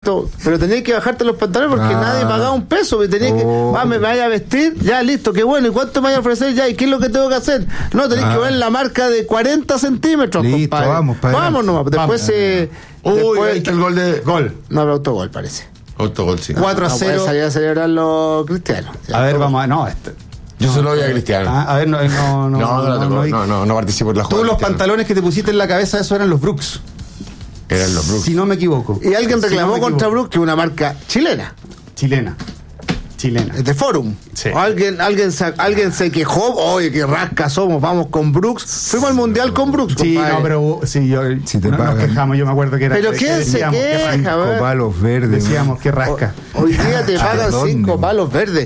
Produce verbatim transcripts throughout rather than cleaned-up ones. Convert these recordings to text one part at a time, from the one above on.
listo, pero tenías que bajarte los pantalones porque ah. nadie pagaba un peso, tenías que, oh. va, me vaya a vestir, ya listo, qué bueno, ¿y cuánto me vaya a ofrecer ya? ¿Y qué es lo que tengo que hacer? No, tenés ah. que ver la marca de cuarenta centímetros, listo, compadre. vamos, vamos nomás, después se... Uy, después, ahí está el gol de... Gol. No, el autogol parece. Autogol, sí. cuatro a cero. No, no salir a celebrar los cristianos. A ver, vamos a... No, este... Yo se lo doy a Cristiano. Ah, a ver, no, no, no, no, no, no, no, no, no, no participo en la jugada. Tú los pantalones que te pusiste en la cabeza, eso eran los Brooks. Eran los Brooks. Si no me equivoco. Y alguien reclamó si no contra Brooks, que es una marca chilena. Chilena. Chilena. De Forum. Sí. Alguien, alguien, se, alguien se quejó, oye, qué rasca somos, vamos con Brooks. Fuimos al Mundial con Brooks, sí, compadre. no, pero sí, yo, si te no, nos quejamos, yo me acuerdo que era... ¿Pero quién se queja? Palos verdes. Decíamos, qué rasca. O, hoy día te pagan cinco palos verdes.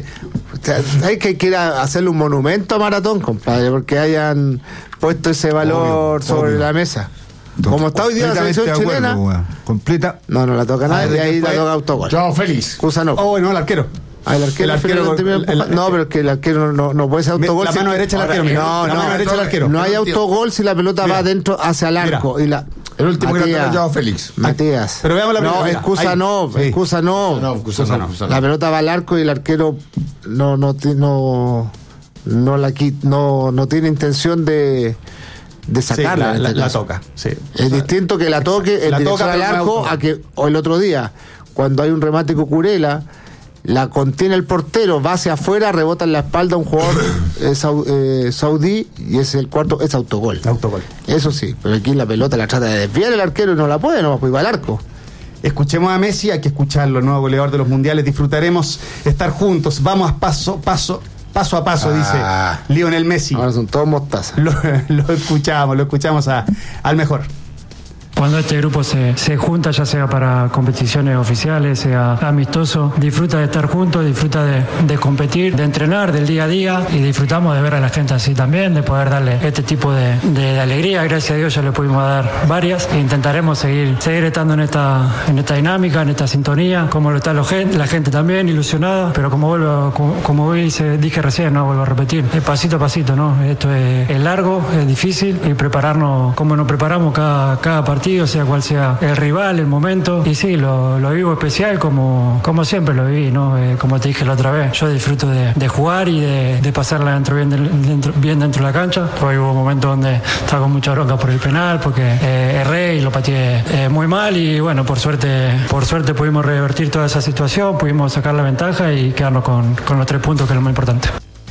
Hay que, que ir a hacerle un monumento a Maratón, compadre, porque hayan puesto ese valor obvio, sobre obvio. la mesa. Como está hoy día la selección chilena. Acuerdo, completa. No, no la toca nadie, y ahí la toca autogol. Chao, feliz. Cusa no. Oh, no, el arquero. Ah, el arquero, el arquero el, el, el, no, pero es que el arquero no, no puede ser autogol. La mano si derecha del arquero, mira. No, la no, mano derecha del arquero. No hay autogol si la pelota mira. va adentro hacia el arco. Mira. Y la, el último Matías, que la Joao Félix. Matías. Pero veamos la pelota. No, excusa no, sí. excusa no. No, excusa no, no. La pelota va al arco y el arquero no, no, no, no la no, no tiene intención de. de sacarla, sí, la, la, la toca, sí. Es o sea, distinto que la toque el director al arco a que o el otro día cuando hay un remate Cucurella la contiene el portero, va hacia afuera, rebota en la espalda a un jugador eh, sau, eh, saudí y es el cuarto, es autogol. Autogol. Eso sí, pero aquí la pelota la trata de desviar el arquero y no la puede, no pues va al arco. Escuchemos a Messi, hay que escucharlo, el nuevo goleador de los mundiales, disfrutaremos estar juntos, vamos a paso, paso, paso a paso, ah, dice Lionel Messi. Ahora son todos mostazas. Lo, lo escuchamos, lo escuchamos a, al mejor. Cuando este grupo se, se junta, ya sea para competiciones oficiales, sea amistoso, disfruta de estar juntos, disfruta de, de competir, de entrenar, del día a día, y disfrutamos de ver a la gente así también, de poder darle este tipo de, de, de alegría. Gracias a Dios ya le pudimos dar varias e intentaremos seguir, seguir estando en esta, en esta dinámica, en esta sintonía, como lo está la gente, la gente también ilusionada, pero como vuelvo, como, como dice, dije recién, no vuelvo a repetir, es pasito a pasito, ¿no? Esto es, es largo, es difícil, y prepararnos como nos preparamos cada, cada partido, sea cual sea el rival, el momento, y sí, lo, lo vivo especial como, como siempre lo viví, ¿no? Eh, como te dije la otra vez, yo disfruto de, de jugar y de, de pasarla dentro, bien, dentro, bien dentro de la cancha. Hoy hubo momentos donde estaba con mucha bronca por el penal, porque eh, erré y lo pateé eh, muy mal, y bueno, por suerte por suerte pudimos revertir toda esa situación, pudimos sacar la ventaja y quedarnos con, con los tres puntos, que es lo más importante.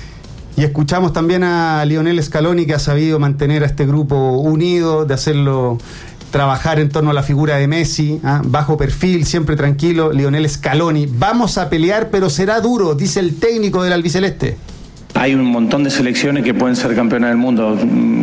Y escuchamos también a Lionel Scaloni, que ha sabido mantener a este grupo unido, de hacerlo trabajar en torno a la figura de Messi, ¿eh? bajo perfil, siempre tranquilo. Lionel Scaloni, vamos a pelear, pero será duro, dice el técnico del albiceleste. Hay un montón de selecciones que pueden ser campeonas del mundo,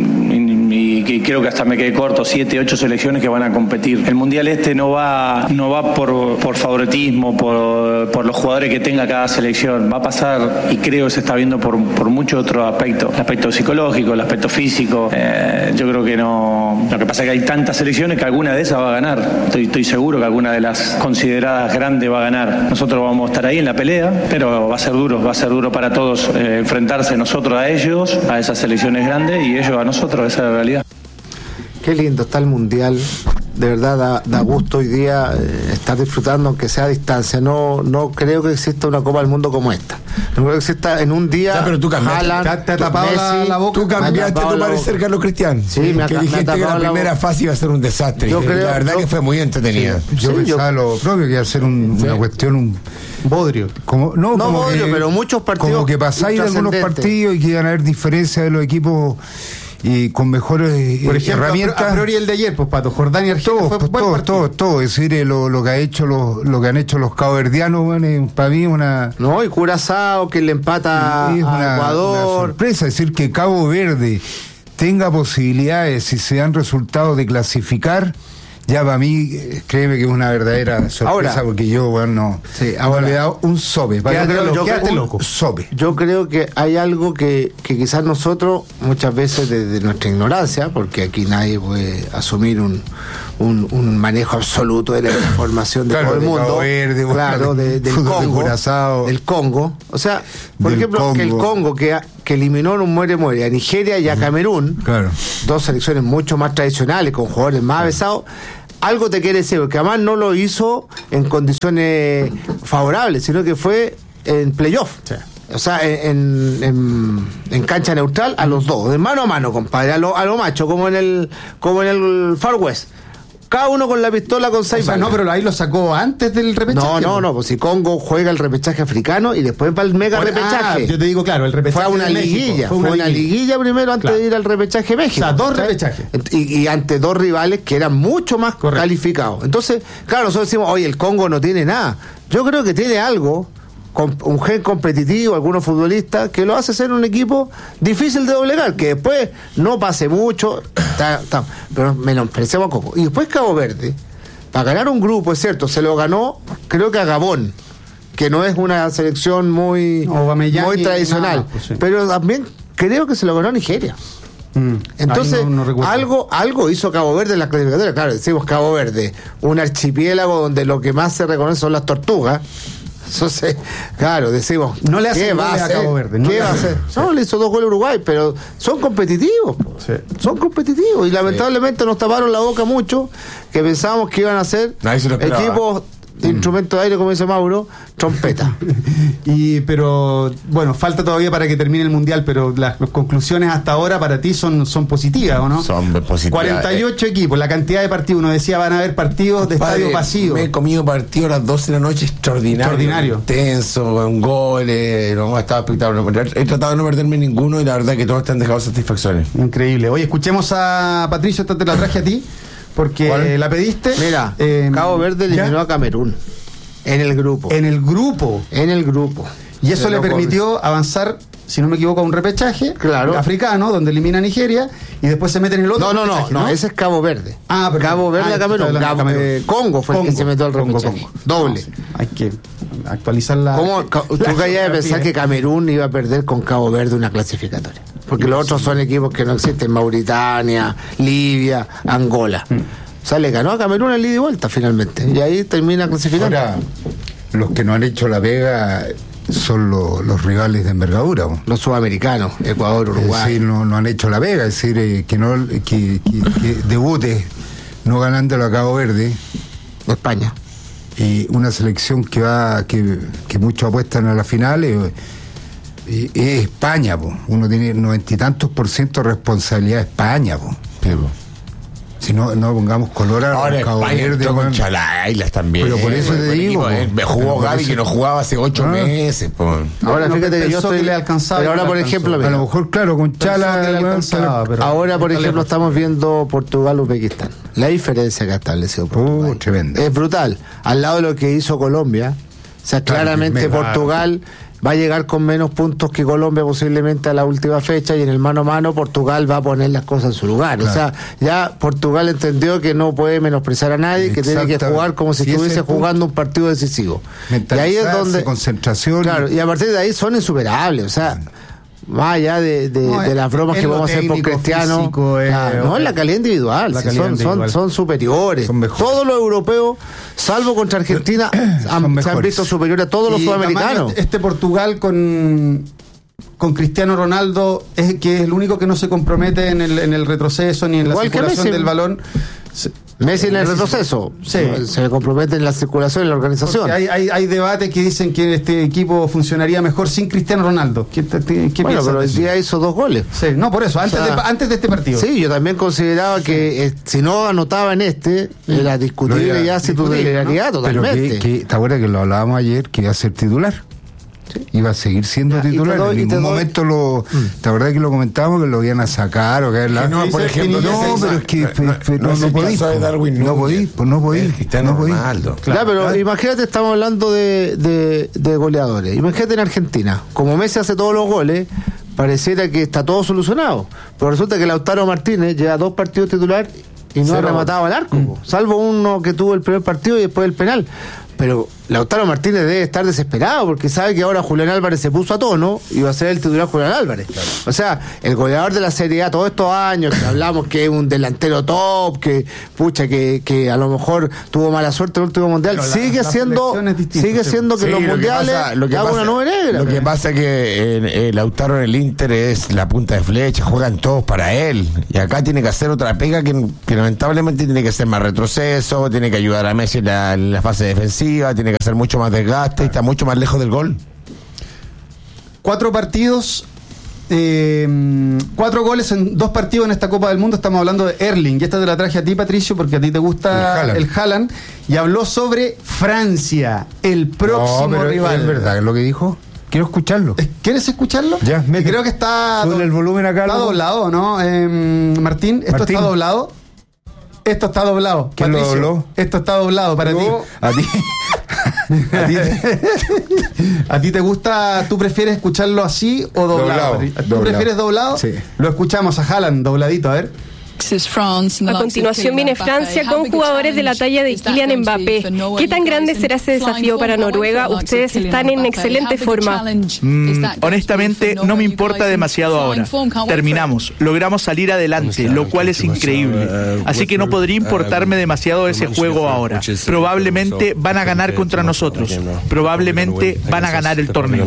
y que creo que hasta me quedé corto, siete, ocho selecciones que van a competir. El mundial este no va no va por, por favoritismo, por, por los jugadores que tenga cada selección. Va a pasar, y creo que se está viendo por, por muchos otros aspectos. El aspecto psicológico, el aspecto físico. Eh, yo creo que no. Lo que pasa es que hay tantas selecciones que alguna de esas va a ganar. Estoy, estoy seguro que alguna de las consideradas grandes va a ganar. Nosotros vamos a estar ahí en la pelea, pero va a ser duro, va a ser duro para todos eh, enfrentarse nosotros a ellos, a esas selecciones grandes, y ellos a nosotros. Esa es la realidad. Qué lindo está el mundial, de verdad da, da gusto hoy día eh, estar disfrutando, aunque sea a distancia. No no creo que exista una Copa del Mundo como esta. No creo que exista en un día. Ya, pero tú cambiaste, Haaland, te ha tapado Messi, la, la boca. Tú cambiaste tu parecer, Carlos Cristian. Sí, me ha, que me dijiste ha que la primera fase iba a ser un desastre. Yo creo, la verdad yo, que fue muy entretenida. Sí, yo sí, pensaba yo, lo propio, que iba a ser un, sí. una cuestión, un bodrio. Como, no, no como bodrio, que, pero muchos partidos. Como que pasáis de algunos partidos y que iban a haber diferencias de los equipos y con mejores por ejemplo, herramientas. A priori el de ayer, pues Pato, Jordania, Argelia, todo, fue pues, todo, todo, todo, es decir, lo, lo que ha hecho los, lo que han hecho los caboverdianos, bueno, para mí una. No, y Curazao que le empata es a una, Ecuador. Una sorpresa, es decir, que Cabo Verde tenga posibilidades, si se dan resultados, de clasificar. Ya para mí, créeme que es una verdadera sorpresa, ahora, porque yo, bueno, no. Sí, ahora le he dado un sope. Para quédate, yo, yo, quédate un loco. Sope. Yo creo que hay algo que, que quizás nosotros, muchas veces desde nuestra ignorancia, porque aquí nadie puede asumir un, un, un manejo absoluto de la información de claro, todo el mundo. Cabo Verde, claro, de, del Congo. De del Congo. O sea, por del ejemplo, Congo. que el Congo, que, que eliminó en un muere-muere a Nigeria y a Camerún, claro. dos selecciones mucho más tradicionales, con jugadores más avesados. algo te quiere decir, porque además no lo hizo en condiciones favorables, sino que fue en playoff. Sí. O sea, en, en, en cancha neutral a los dos, de mano a mano, compadre, a lo, a lo macho, como en el como en el Far West. Cada uno con la pistola con seis. O sea, no, pero ahí lo sacó antes del repechaje. No, no, no, pues si Congo juega el repechaje africano y después va el mega Por, repechaje. Ah, yo te digo, claro, el repechaje. Fue una liguilla, fue una, fue una liguilla. liguilla primero antes claro. de ir al repechaje México. O sea, dos repechajes. Y, y ante dos rivales que eran mucho más Correcto. calificados. Entonces, claro, nosotros decimos, oye, el Congo no tiene nada. Yo creo que tiene algo, un gen competitivo, algunos futbolistas, que lo hace ser un equipo difícil de doblegar, que después no pase mucho, ta, ta, pero menospreciamos a Congo. Y después Cabo Verde, para ganar un grupo, es cierto, se lo ganó, creo que a Gabón, que no es una selección muy, muy tradicional, nada, pues sí. pero también creo que se lo ganó a Nigeria. Mm, Entonces, no, no algo algo hizo Cabo Verde en la clasificatoria. Claro, decimos Cabo Verde, un archipiélago donde lo que más se reconoce son las tortugas. Entonces, claro, decimos, no le hace gol a Cabo Verde. No ¿Qué va a hacer? Sí. No, le hizo dos goles a Uruguay, pero son competitivos. Sí. Son competitivos. Y lamentablemente sí. nos taparon la boca mucho, que pensábamos que iban a ser equipos de mm. instrumento de aire, como dice Mauro, trompeta. y Pero, bueno, falta todavía para que termine el Mundial, pero las, las conclusiones hasta ahora para ti son, son positivas, ¿o no? Son positivas. cuarenta y ocho eh. equipos, la cantidad de partidos. Uno decía, van a haber partidos de Padre, estadio vacío. Me he comido partidos a las doce de la noche extraordinario. Extraordinario. Intenso, con goles, no, estaba espectacular. He tratado de no perderme ninguno y la verdad que todos te han dejado satisfacciones. Increíble. Oye, escuchemos a Patricio, esta te la traje a ti. Porque ¿Cuál? la pediste. Mira, eh, Cabo Verde eliminó ¿ya? a Camerún en el grupo. En el grupo. En el grupo. Y eso le permitió con... avanzar, si no me equivoco, a un repechaje claro. africano, donde elimina a Nigeria y después se mete en el otro. No, no, no, no, ese es Cabo Verde. Ah, pero Cabo Verde ah, a Camerún. Cabo, Camerún. Eh, Congo fue Congo, el que se metió al repechaje. Congo, Congo. Doble. No, hay que actualizar la. ¿Cómo tú callas de pensar que Camerún iba a perder con Cabo Verde una clasificatoria? Porque los otros son equipos que no existen: Mauritania, Libia, Angola. Mm. O sea, le ganó a Camerún el ida y vuelta finalmente. Y ahí termina clasificando. Ahora, los que no han hecho la pega son los, los rivales de envergadura. ¿O? Los sudamericanos, Ecuador, Uruguay. Es decir, no, no han hecho la pega, es decir, eh, que no que, que, que debute no ganándolo a Cabo Verde. España. Y una selección que va, que, que muchos apuestan a las finales. Eh, es España, po. Uno tiene noventa y tantos por ciento de responsabilidad de España, po. Pero, si no, no pongamos color a ahora Cabo Verde con Chalailas también. Pero por eso te digo, eh, me jugó Gaby que no jugaba hace ocho ah. meses. Po. Ahora no, fíjate que yo estoy le alcanzado. Pero ahora por ejemplo, a lo mejor claro con Chala alcanzaba, pero ahora por ejemplo estamos viendo Portugal Uzbekistán. La diferencia que ha establecido Portugal uh, tremendo. Es brutal. Al lado de lo que hizo Colombia, o sea, claro, claramente Portugal va a llegar con menos puntos que Colombia posiblemente a la última fecha, y en el mano a mano Portugal va a poner las cosas en su lugar. Claro. O sea, ya Portugal entendió que no puede menospreciar a nadie, que tiene que jugar como si, si estuviese jugando un partido decisivo. Y ahí es donde concentración. Claro, y a partir de ahí son insuperables, o sea, más allá de, de, no, de las bromas que vamos a hacer por Cristiano, físico, eh, claro, no es la calidad individual, la calidad son, individual. Son, son superiores. Son todos los europeos, salvo contra Argentina, han, se han visto superiores a todos los y sudamericanos. Este Portugal con con Cristiano Ronaldo es que es el único que no se compromete en el, en el retroceso ni en igual la circulación del balón. Messi en el retroceso, sí. se compromete en la circulación y en la organización. Hay, hay, hay debates que dicen que este equipo funcionaría mejor sin Cristiano Ronaldo. ¿Qué, qué, qué bueno, pero el día hizo dos goles. Sí, no, por eso, antes, o sea, de, antes de este partido. Sí, yo también consideraba que eh, si no anotaba en este, era discutible ya si titularidad, ¿no? Totalmente. Pero que, que, ¿te acuerdas que lo hablábamos ayer, que iba a ser titular? Sí. Iba a seguir siendo ya, titular. Doy, en ningún momento lo. Mm. La verdad que lo comentábamos que lo iban a sacar o que la. No, por ejemplo, no, pero es que no, no podís. No podís, pues no podís. No podís. Claro, pero imagínate, estamos hablando de, de, de goleadores. Imagínate en Argentina, como Messi hace todos los goles, pareciera que está todo solucionado. Pero resulta que Lautaro Martínez lleva dos partidos titular y no Cero. ha rematado al arco, mm. salvo uno que tuvo el primer partido y después el penal. pero Lautaro Martínez debe estar desesperado porque sabe que ahora Julián Álvarez se puso a tono y va a ser el titular Julián Álvarez. Claro. O sea, el goleador de la Serie A todos estos años que hablamos que es un delantero top, que pucha, que, que a lo mejor tuvo mala suerte en el último mundial, pero sigue la, siendo sigue siendo que sí, los mundiales lo que haga una nube negra. Lo que pasa es que el, el Lautaro en el Inter es la punta de flecha, juegan todos para él. Y acá tiene que hacer otra pega que, que lamentablemente tiene que ser más retroceso, tiene que ayudar a Messi en la, en la fase defensiva, tiene que hacer mucho más desgaste, y está mucho más lejos del gol. Cuatro partidos, eh, cuatro goles en dos partidos en esta Copa del Mundo. Estamos hablando de Erling, y esta te la traje a ti, Patricio, porque a ti te gusta el Haaland, y habló sobre Francia, el próximo no, rival. ¿Es verdad lo que dijo? Quiero escucharlo. ¿Quieres escucharlo? Ya, y creo que está do- el volumen acá. Está doblado, ¿no? Eh, Martín, ¿esto Martín. está doblado? Esto está doblado. ¿Quién Patricio, lo dobló? Esto está doblado para no, ti. A ti. ¿A ti, te, ¿A ti te gusta, tú prefieres escucharlo así o doblado? doblado ¿Tú doblado. prefieres doblado? Sí. Lo escuchamos a Haaland dobladito, a ver. A continuación viene Francia con jugadores de la talla de Kylian Mbappé. ¿Qué tan grande será ese desafío para Noruega? Ustedes están en excelente forma. Mm, honestamente, no me importa demasiado ahora. Terminamos, logramos salir adelante, lo cual es increíble. Así que no podría importarme demasiado ese juego ahora. Probablemente van a ganar contra nosotros. Probablemente van a ganar el torneo.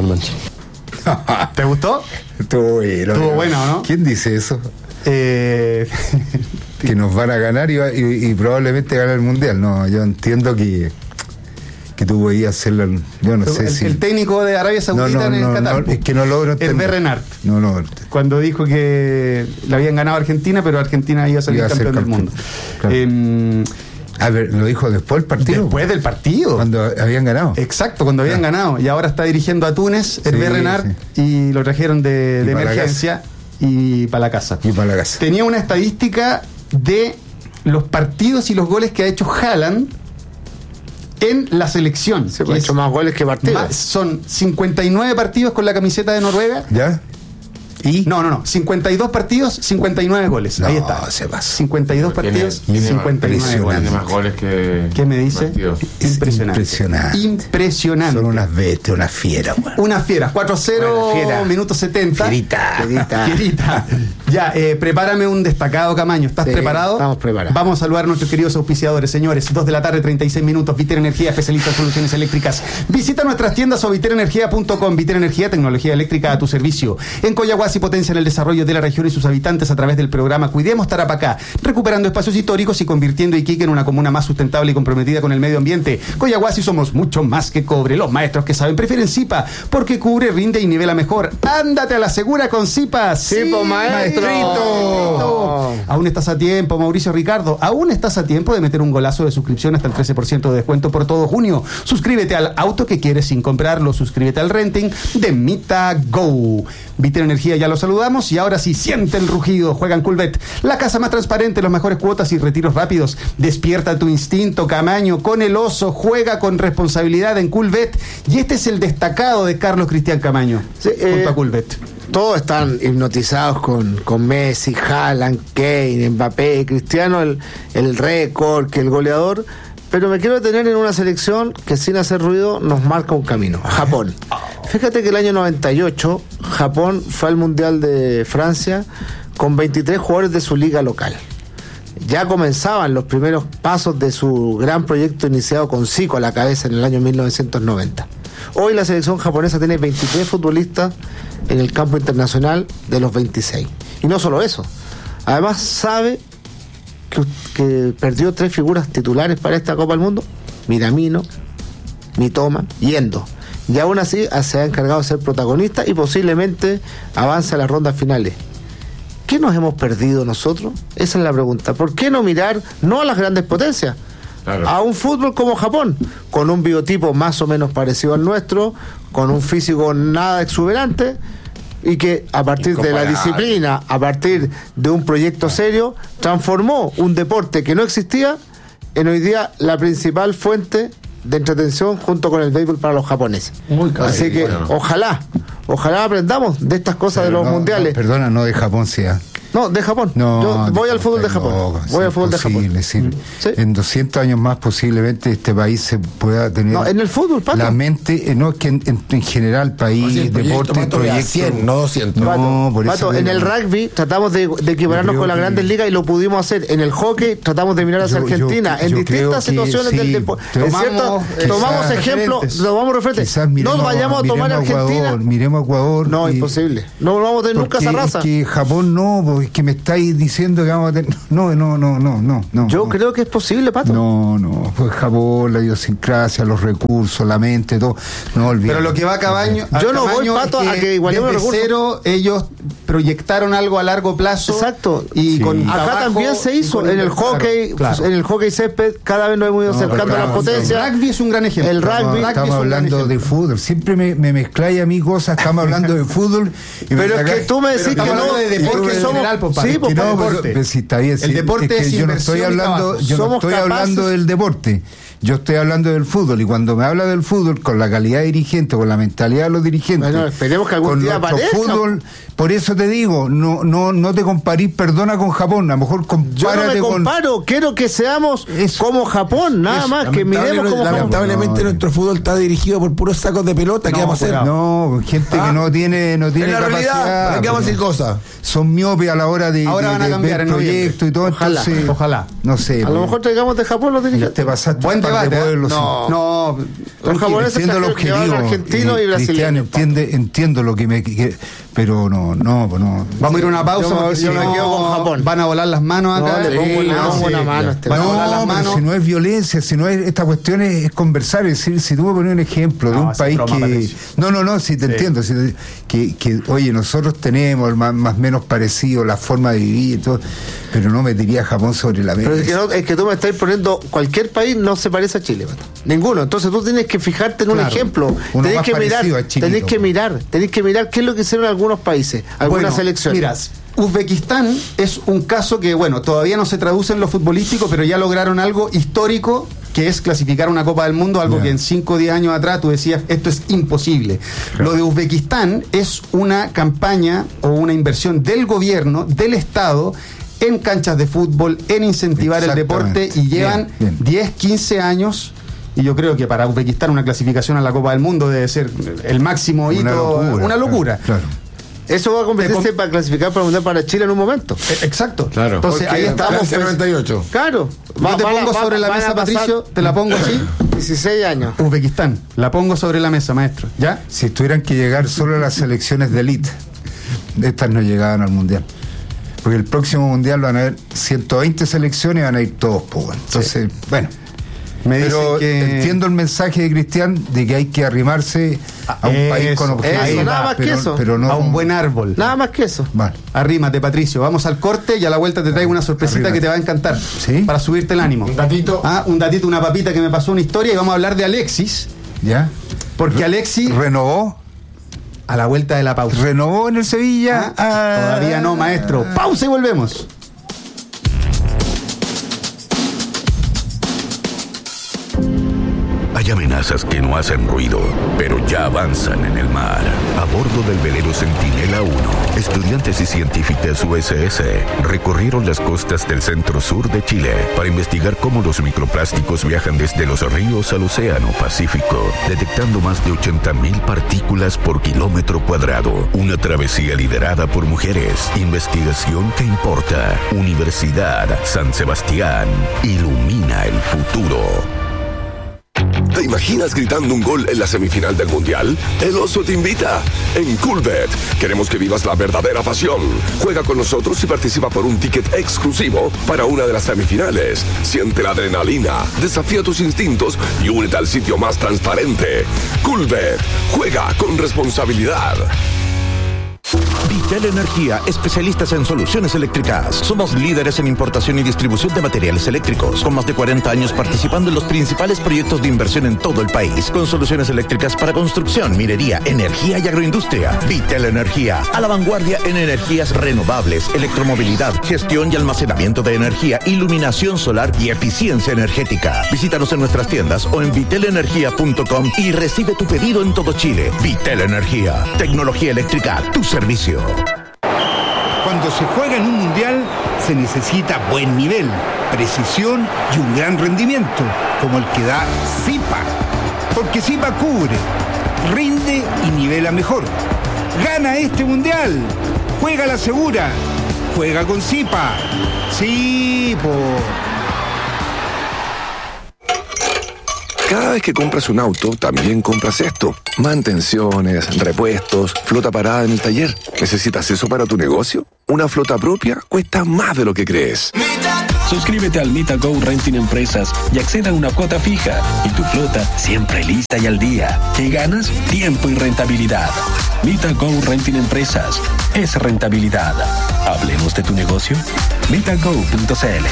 ¿Te gustó? Estuvo bueno. Estuvo bueno, ¿no? ¿Quién dice eso? Eh... que nos van a ganar y, y, y probablemente ganar el mundial. No, yo entiendo que que tú podías hacerlo. Yo no sé el, si el técnico de Arabia Saudita no, no, en el no, Qatar. No, es que no logro entender. El Renard. No, no. Cuando dijo que le habían ganado a Argentina, pero Argentina iba a salir iba a campeón, campeón del mundo. Claro. Eh, A ver, ¿lo dijo después del partido? Después del partido. Cuando habían ganado. Exacto, cuando habían ah. ganado. Y ahora está dirigiendo a Túnez, Hervé sí, Renard, sí. y lo trajeron de, de emergencia y para la casa. Y para la casa. Tenía una estadística de los partidos y los goles que ha hecho Haaland en la selección. Se ha hecho más goles que partidos. Más, son cincuenta y nueve partidos con la camiseta de Noruega. ¿Ya? ¿Y? No, no, no. cincuenta y dos partidos, cincuenta y nueve goles. No, Ahí está. Se pasa. cincuenta y dos partidos, cincuenta y nueve goles. Tiene más goles que. ¿Qué me dice? Impresionante. Impresionante. Impresionante. Son unas bestias, una fiera, güey. Una fiera. cuatro cero, bueno, minuto setenta. Fierita. Fierita. Fierita. Ya, eh, prepárame un destacado, Camaño. ¿Estás sí, preparado? Estamos preparados. Vamos a saludar a nuestros queridos auspiciadores, señores. dos de la tarde, treinta y seis minutos. Viter Energía, especialista en soluciones eléctricas. Visita nuestras tiendas o viter energía punto com. Viter Energía, tecnología eléctrica a tu servicio. En Coyahuasi potencia en el desarrollo de la región y sus habitantes a través del programa Cuidemos Tarapacá, recuperando espacios históricos y convirtiendo Iquique en una comuna más sustentable y comprometida con el medio ambiente. Coyahuasi somos mucho más que cobre. Los maestros que saben prefieren Zipa porque cubre, rinde y nivela mejor. Ándate a la segura con Zipa. Zipa, sí, maestro. Maestrito. Aún estás a tiempo, Mauricio Ricardo. Aún estás a tiempo de meter un golazo de suscripción hasta el trece por ciento de descuento por todo junio. Suscríbete al auto que quieres sin comprarlo. Suscríbete al renting de Mita Go. Viter Energía, ya lo saludamos. Y ahora sí, siente el rugido. Juega en Coolbet, la casa más transparente, las mejores cuotas y retiros rápidos. Despierta tu instinto, Camaño, con el oso. Juega con responsabilidad en Coolbet. Y este es el destacado de Carlos Cristian Camaño, sí, junto eh, a Coolbet. Todos están hipnotizados con, con Messi, Haaland, Kane, Mbappé, Cristiano, el, el récord, que el goleador. Pero me quiero detener en una selección que sin hacer ruido nos marca un camino. Japón. Fíjate que el año noventa y ocho Japón fue al Mundial de Francia con veintitrés jugadores de su liga local. Ya comenzaban los primeros pasos de su gran proyecto iniciado con Zico a la cabeza en el año mil novecientos noventa. Hoy la selección japonesa tiene veintitrés futbolistas en el campo internacional de los veintiséis. Y no solo eso, además sabe que, que perdió tres figuras titulares para esta Copa del Mundo: Minamino, Mitoma y Endo. Y aún así se ha encargado de ser protagonista y posiblemente avance a las rondas finales. ¿Qué nos hemos perdido nosotros? Esa es la pregunta. ¿Por qué no mirar no a las grandes potencias? Claro. A un fútbol como Japón, con un biotipo más o menos parecido al nuestro, con un físico nada exuberante, y que a partir de la disciplina, a partir de un proyecto serio, transformó un deporte que no existía en hoy día la principal fuente de entretención junto con el béisbol para los japoneses. Muy caro. Así que bueno, ojalá, ojalá aprendamos de estas cosas. Pero de los no, mundiales. No, perdona, no de Japón, sea. No, de Japón. No, Yo voy al fútbol de Japón. No, voy al fútbol de Japón. Decir, ¿Sí? En doscientos años más posiblemente este país se pueda tener... No, en el fútbol, Pato. La mente, eh, no, que en, en, en general, país, sí, deporte, proyecto, proyecto... cien, no doscientos. Pato, No, por Pato, eso en digo, el rugby tratamos de, de equipararnos con las que- grandes ligas y lo pudimos hacer. En el hockey tratamos de mirar hacia Yo- yo- Argentina. en yo distintas creo que situaciones sí. del deporte. Tomamos, Tomamos quizás ejemplos, referentes. tomamos referentes. Quizás miremos, No vayamos a tomar miremos Argentina. Ecuador, miremos Ecuador. No, y- imposible. No vamos a tener nunca porque esa raza. Es que Japón no, porque es que me estáis diciendo que vamos a tener... No, no, no, no, no. no Yo no. creo que es posible, Pato. No, no, pues Japón, la idiosincrasia, los recursos, la mente, todo. No olvides. Pero lo que va a Cabaño, Yo a no voy, Camaño Pato, es a que igualemos desde los recursos. cero ellos proyectaron algo a largo plazo. Exacto. Y Sí. con Acá trabajo también se y hizo con- en el claro, hockey, claro. en el hockey césped, cada vez nos hemos ido No, acercando claro, a las potencias. El rugby es un gran ejemplo. El rugby, Estamos, rugby estamos es un gran hablando ejemplo. de fútbol. Siempre me, me mezcláis a mí cosas, estamos hablando de fútbol. Y me Pero es que sacáis- tú me decís Pero que estamos no, hablando de deporte porque en somos, general, pues, sí, padre. pues, Que no, deporte. pero- pero si está bien, El si- deporte que es yo no estoy inversión y hablando, trabajo. yo no Somos estoy capaces- hablando del deporte. Yo estoy hablando del fútbol y cuando me habla del fútbol con la calidad de dirigente, con la mentalidad de los dirigentes, Bueno, esperemos que algún con día nuestro aparezca. fútbol, por eso te digo, no no no te comparís, perdona, con Japón, a lo mejor yo no compárate me con comparo, quiero que seamos Eso. como Japón, nada Eso. más, que miremos como Japón. Lamentablemente No, no. nuestro fútbol está dirigido por puros sacos de pelota. ¿Qué No, vamos a hacer? cuidado. no, gente Ah. que no tiene no tiene En la capacidad. realidad, ¿para qué vamos a decir pues, cosas? Son miopes a la hora de, Ahora de- van a de cambiar ver en noviembre. proyectos y todo. Ojalá, entonces, ojalá. No sé. A lo pues, mejor traigamos de Japón los ya dirigentes. te pasaste Buen un par de debate, ¿eh? pueblos, No. sí. No, Los japoneses Entiendo el trajeron que objetivo. hablan argentino eh, y brasileño. Cristian, entiende, entiendo lo que me. que- pero no, no, pues no. vamos a ir a una pausa Yo me- porque yo si me no, quedo con Japón. van a volar las manos acá. No, le pongo- le pongo una mano a este Van a No, volar las pero manos. si no es violencia, si no es esta cuestión es, es conversar, es decir, si tú me pones un ejemplo de No, un es país broma, que Patricio. no, no, no, si te Sí. entiendo, si te- que, que oye, nosotros tenemos más más o menos parecido la forma de vivir y todo, pero no metería a Japón sobre la mesa. Pero es que, no- es que tú me estás poniendo, cualquier país no se parece a Chile, Pato. Ninguno. Entonces tú tienes que fijarte en un Claro. ejemplo. Uno Tenés más que mirar, parecido a Chile, tenés ¿no? que mirar, tenés que mirar qué es lo que hicieron algunos países, algunas Bueno, selecciones. Mira, Uzbekistán es un caso que, bueno, todavía no se traduce en lo futbolístico, pero ya lograron algo histórico, que es clasificar una Copa del Mundo, algo Ya. que en cinco o diez años atrás tú decías, esto es imposible. Lo de Uzbekistán es una campaña o una inversión del gobierno, del Estado, en canchas de fútbol, en incentivar el deporte, Exactamente. y llevan Bien, bien. diez, quince años. Y yo creo que para Uzbekistán una clasificación a la Copa del Mundo debe ser el máximo hito, Una locura. una locura. Claro. Eso va a convertirse Eh, para clasificar para el mundial para Chile en un momento. Eh, Exacto. Claro. Entonces Porque ahí estamos. Francia pues, noventa y ocho. Claro. yo te pongo sobre la van a mesa, pasar Patricio, te la pongo así. dieciséis años. Uzbekistán, la pongo sobre la mesa, maestro. ¿Ya? Si tuvieran que llegar solo a las selecciones de élite, estas no llegaban al mundial. Porque el próximo mundial van a haber ciento veinte selecciones y van a ir todos, pues, bueno. Entonces, bueno. Me Pero dicen que. entiendo el mensaje de Cristian de que hay que arrimarse a un Eso, país con objetivos. eso, nada más que pero, eso. pero no, A un buen árbol. Nada más que eso. Vale. Arrímate, Patricio. Vamos al corte y a la vuelta te traigo una sorpresita Arrímate. que te va a encantar. ¿Sí? Para subirte el ánimo. Un datito. Ah, un datito, una papita que me pasó una historia y vamos a hablar de Alexis. ¿Ya? Porque Alexis, ¿Renovó? a la vuelta de la pausa. ¿Renovó en el Sevilla? Ah, Todavía no, maestro. Pausa y volvemos. Hay amenazas que no hacen ruido, pero ya avanzan en el mar. A bordo del velero Centinela uno, estudiantes y científicas U S S recorrieron las costas del centro-sur de Chile para investigar cómo los microplásticos viajan desde los ríos al océano Pacífico, detectando más de ochenta mil partículas por kilómetro cuadrado. Una travesía liderada por mujeres. Investigación que importa. Universidad San Sebastián. Ilumina el futuro. ¿Te imaginas gritando un gol en la semifinal del Mundial? El Oso te invita. En Coolbet queremos que vivas la verdadera pasión. Juega con nosotros y participa por un ticket exclusivo para una de las semifinales. Siente la adrenalina, desafía tus instintos y únete al sitio más transparente. Coolbet. Juega con responsabilidad. Vitel Energía, especialistas en soluciones eléctricas. Somos líderes en importación y distribución de materiales eléctricos, con más de cuarenta años participando en los principales proyectos de inversión en todo el país, con soluciones eléctricas para construcción, minería, energía y agroindustria. Vitel Energía, a la vanguardia en energías renovables, electromovilidad, gestión y almacenamiento de energía, iluminación solar y eficiencia energética. Visítanos en nuestras tiendas o en vitel energía punto com y recibe tu pedido en todo Chile. Vitel Energía, tecnología eléctrica, tu servicio. Cuando Cuando se juega en un mundial se necesita buen nivel, precisión y un gran rendimiento, como el que da Zipa. Porque Zipa cubre, rinde y nivela mejor. Gana este mundial, juega la segura, juega con Zipa. Sí, po. Cada vez que compras un auto, también compras esto. Mantenciones, repuestos, flota parada en el taller. ¿Necesitas eso para tu negocio? Una flota propia cuesta más de lo que crees. Suscríbete al MitaGo Renting Empresas y acceda a una cuota fija. Y tu flota siempre lista y al día. ¿Qué ganas? Tiempo y rentabilidad. MitaGo Renting Empresas. Es rentabilidad. Hablemos de tu negocio. mitago punto c l.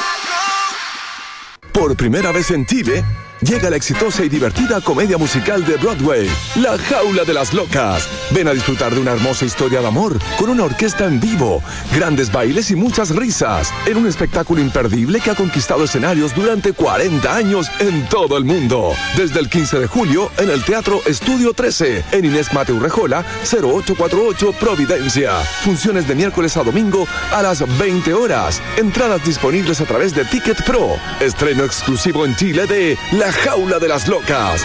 Por primera vez en Chile, llega la exitosa y divertida comedia musical de Broadway, La Jaula de las Locas. Ven a disfrutar de una hermosa historia de amor, con una orquesta en vivo, grandes bailes y muchas risas, en un espectáculo imperdible que ha conquistado escenarios durante cuarenta años en todo el mundo. Desde el quince de julio, en el Teatro Estudio trece, en Inés Mateu Rejola, cero ocho cuatro ocho, Providencia. Funciones de miércoles a domingo a las veinte horas. Entradas disponibles a través de Ticket Pro. Estreno exclusivo en Chile de La Jaula de las Locas.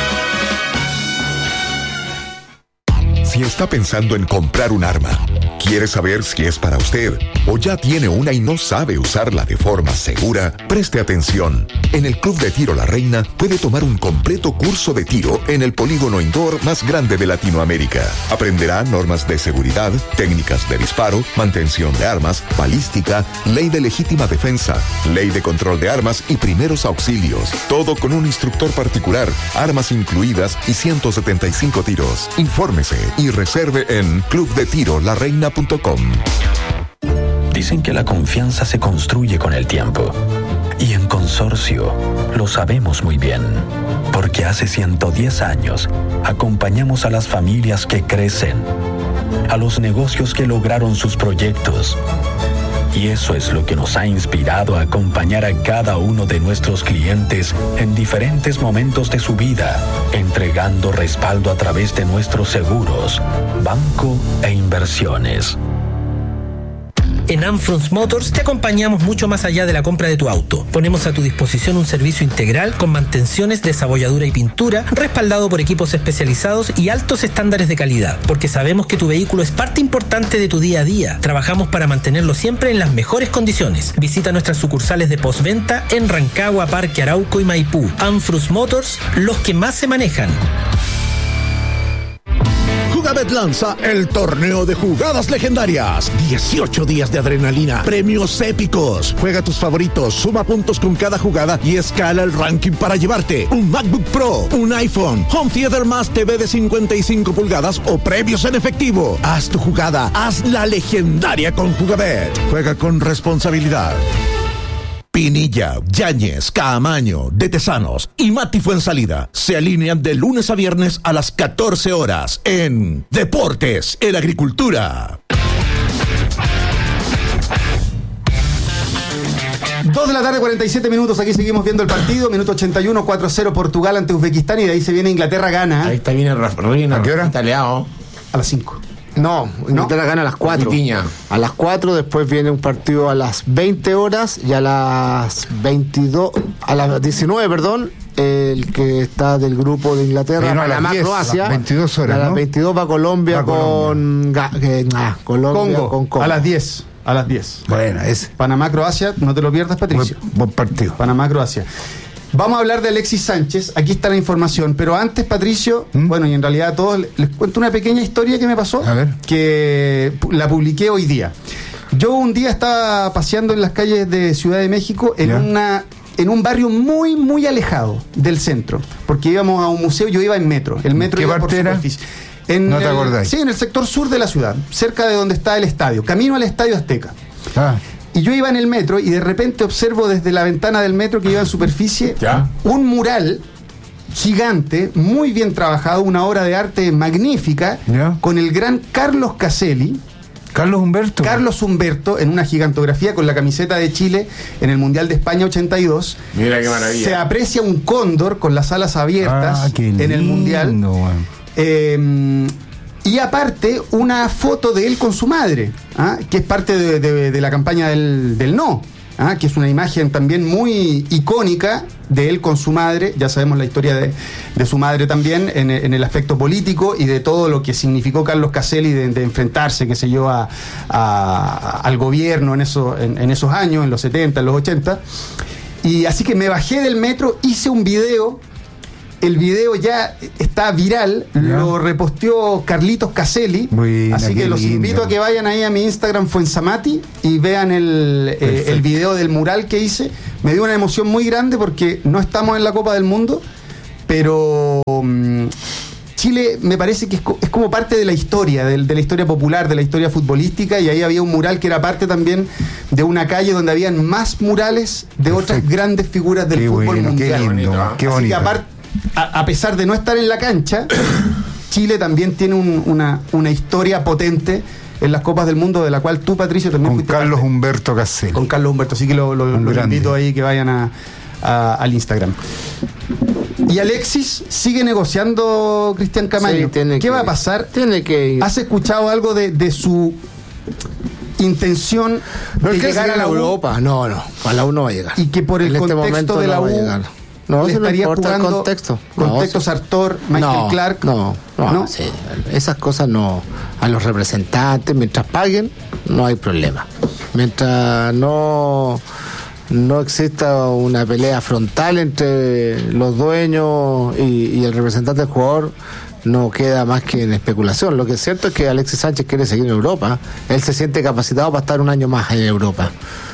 Si está pensando en comprar un arma, quiere saber si es para usted o ya tiene una y no sabe usarla de forma segura, preste atención. En el Club de Tiro La Reina puede tomar un completo curso de tiro en el polígono indoor más grande de Latinoamérica. Aprenderá normas de seguridad, técnicas de disparo, mantención de armas, balística, ley de legítima defensa, ley de control de armas y primeros auxilios. Todo con un instructor particular, armas incluidas y ciento setenta y cinco tiros. Infórmese y reserve en club de tiro la reina punto com. Dicen que la confianza se construye con el tiempo. Y en Consorcio lo sabemos muy bien. Porque hace ciento diez años acompañamos a las familias que crecen, a los negocios que lograron sus proyectos. Y eso es lo que nos ha inspirado a acompañar a cada uno de nuestros clientes en diferentes momentos de su vida, entregando respaldo a través de nuestros seguros, banco e inversiones. En Anfrons Motors te acompañamos mucho más allá de la compra de tu auto. Ponemos a tu disposición un servicio integral con mantenciones, desabolladura y pintura, respaldado por equipos especializados y altos estándares de calidad, porque sabemos que tu vehículo es parte importante de tu día a día. Trabajamos para mantenerlo siempre en las mejores condiciones. Visita nuestras sucursales de postventa en Rancagua, Parque Arauco y Maipú. Anfrons Motors, los que más se manejan. Jugabet lanza el torneo de jugadas legendarias. dieciocho días de adrenalina, premios épicos. Juega tus favoritos, suma puntos con cada jugada y escala el ranking para llevarte un MacBook Pro, un iPhone, Home Theater más T V de cincuenta y cinco pulgadas o premios en efectivo. Haz tu jugada, haz la legendaria con Jugabet. Juega con responsabilidad. Pinilla, Yáñez, Caamaño, De Tesanos y Mati Fuensalida se alinean de lunes a viernes a las catorce horas en Deportes en Agricultura. dos de la tarde, cuarenta y siete minutos. Aquí seguimos viendo el partido. Minuto ochenta y uno, cuatro cero Portugal ante Uzbekistán. Y de ahí se viene Inglaterra gana. Ahí está viene Reina. ¿A qué hora? Italiano. A las cinco. No, Inglaterra ¿No? gana a las cuatro. A las cuatro, después viene un partido a las veinte horas y a las veintidós, a las diecinueve, perdón, el que está del grupo de Inglaterra, Panamá, Croacia. A las veintidós horas, a las ¿no? veintidós va Colombia, va con Colombia. Eh, ah, Colombia Congo, con Congo. A las diez. A las diez. Bueno, es Panamá, Croacia, no te lo pierdas, Patricio. Buen, buen partido. Panamá, Croacia. Vamos a hablar de Alexis Sánchez, aquí está la información, pero antes, Patricio, ¿Mm? bueno, y en realidad a todos les cuento una pequeña historia que me pasó, a ver. que la publiqué hoy día. Yo un día estaba paseando en las calles de Ciudad de México en ¿Ya? una en un barrio muy, muy alejado del centro, porque íbamos a un museo, yo iba en metro, el metro ¿Qué iba parte por era? superficie. En ¿No te el, acordáis? Sí, en el sector sur de la ciudad, cerca de donde está el estadio, camino al Estadio Azteca. Ah. Y yo iba en el metro y de repente observo desde la ventana del metro que iba en superficie ¿Ya? un mural gigante, muy bien trabajado, una obra de arte magnífica, ¿Ya? con el gran Carlos Caselli. Carlos Humberto. Carlos Humberto, en una gigantografía con la camiseta de Chile en el Mundial de España ochenta y dos. Mira qué maravilla. Se aprecia un cóndor con las alas abiertas ah, en el Mundial. Bueno. Eh, Y aparte, una foto de él con su madre, ¿ah? que es parte de, de, de la campaña del, del no, ¿ah? que es una imagen también muy icónica de él con su madre. Ya sabemos la historia de, de su madre también en, en el aspecto político y de todo lo que significó Carlos Caselli de, de enfrentarse, qué sé yo, a, a, al gobierno en, eso, en, en esos años, en los setenta, en los ochenta. Y así que me bajé del metro, hice un video. El video ya está viral, ya. Lo reposteó Carlitos Caselli. Buena, así que los lindo. invito a que vayan ahí a mi Instagram Fuensamati y vean el, eh, el video del mural que hice. Me dio una emoción muy grande porque no estamos en la Copa del Mundo, pero um, Chile me parece que es, co- es como parte de la historia, de, de la historia popular, de la historia futbolística, y ahí había un mural que era parte también de una calle donde habían más murales de Perfecto. otras grandes figuras del qué fútbol bueno, mundial. Qué lindo, qué bonito. Así que aparte, A, a pesar de no estar en la cancha, Chile también tiene un, una, una historia potente en las Copas del Mundo, de la cual tú, Patricio, también con fuiste Carlos parte. Humberto Caselli. Con Carlos Humberto, así que lo, lo, los invito ahí que vayan a, a, al Instagram. Y Alexis sigue negociando, Cristian Camaño. Sí, ¿Qué que, va a pasar? Tiene que ir. ¿Has escuchado algo de, de su intención no de es que llegar a la Europa? No, no, a la U no va a llegar. Y que por el en contexto este de la U no, le estaría no jugando el contexto, contexto no, Sartor, Michael no, Clark. No, no, no. Sí, esas cosas no. A los representantes, mientras paguen, no hay problema. Mientras no no exista una pelea frontal entre los dueños y, y el representante del jugador, no queda más que en especulación. Lo que es cierto es que Alexis Sánchez quiere seguir en Europa. Él se siente capacitado para estar un año más en Europa.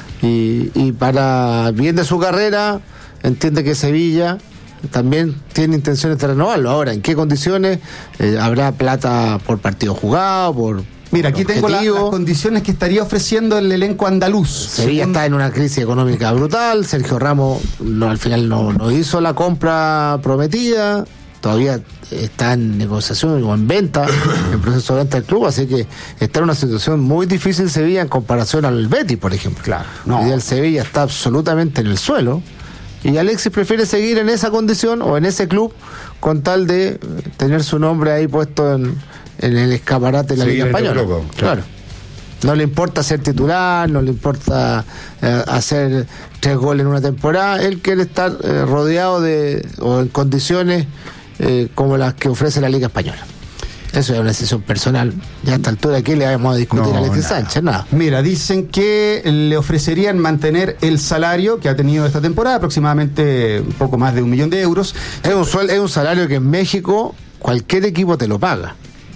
Y, y para bien de su carrera, entiende que Sevilla también tiene intenciones de renovarlo. Ahora, ¿en qué condiciones? Eh, ¿Habrá plata por partido jugado? Por Mira, aquí tengo la, las condiciones que estaría ofreciendo el elenco andaluz. Sevilla está en una crisis económica brutal. Sergio Ramos no, al final no, no hizo la compra prometida. Todavía está en negociación o en venta, en proceso de venta del club, así que está en una situación muy difícil Sevilla en comparación al Betis, por ejemplo. Claro. No. Hoy día el Sevilla está absolutamente en el suelo. Y Alexis prefiere seguir en esa condición o en ese club con tal de tener su nombre ahí puesto en, en el escaparate de la sí, Liga Española. Loco, claro. claro. No le importa ser titular, no le importa eh, hacer tres goles en una temporada. Él quiere estar eh, rodeado de o en condiciones eh, como las que ofrece la Liga Española. Eso es una decisión personal. Ya a esta altura, ¿qué le vamos a discutir no, a Alexis nada. Sánchez? Nada. Mira, dicen que le ofrecerían mantener el salario que ha tenido esta temporada, aproximadamente un poco más de un millón de euros. Es un, suel- es un salario que en México cualquier equipo te lo paga.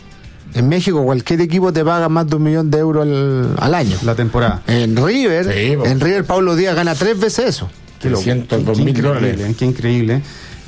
En México cualquier equipo te paga más de un millón de euros al, al año. La temporada. En River, sí, en River Pablo Díaz gana tres veces eso. trescientos dos mil dólares. Qué increíble.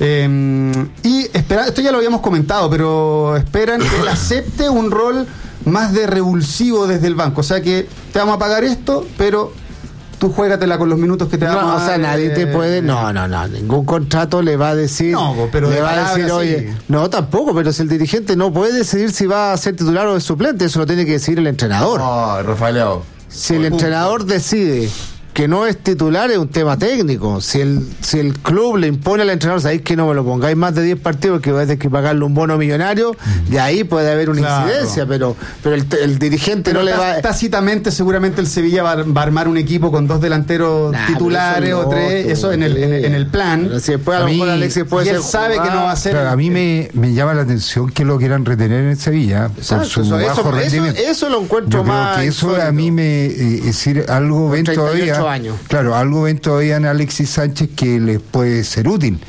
Eh, y espera, esto ya lo habíamos comentado, pero esperan que él acepte un rol más de revulsivo desde el banco. O sea que te vamos a pagar esto, pero tú juégatela con los minutos que te no, vamos a dar. O sea, nadie eh, te puede. No, no, no. Ningún contrato le va a decir. No, pero le va a decir, oye. Sí. No, tampoco, pero si el dirigente no puede decidir si va a ser titular o es suplente, eso lo tiene que decidir el entrenador. No, Rafael. Si el entrenador decide que no es titular, es un tema técnico. Si el si el club le impone al entrenador, sabéis que no me lo pongáis más de diez partidos porque vais a tener que pagarle un bono millonario, y ahí puede haber una claro. incidencia, pero pero el, el dirigente pero no le va. Tácitamente, seguramente el Sevilla va, va a armar un equipo con dos delanteros nah, titulares o tres, no, eso en el, en, en el plan. Pero si después a, a lo mejor Alexis puede y ser él sabe jugar, que no va a ser. Pero a mí me, me llama la atención que lo quieran retener en Sevilla. Exacto, por su eso, bajo eso, rendimiento. Eso, eso lo encuentro Yo más. Creo que eso insólito. A mí me eh, es decir, algo ven todavía. Años. Claro, algo ven todavía en Alexis Sánchez que les puede ser útil,